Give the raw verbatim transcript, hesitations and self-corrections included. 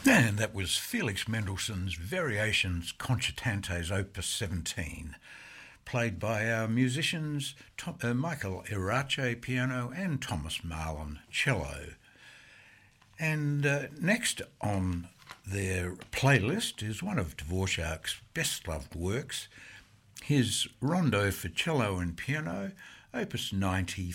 And that was Felix Mendelssohn's Variations Concertantes Opus seventeen, played by our musicians Tom, uh, Michael Irache piano and Thomas Marlin cello. And uh, next on their playlist is one of Dvorak's best-loved works, his Rondo for cello and piano, Opus ninety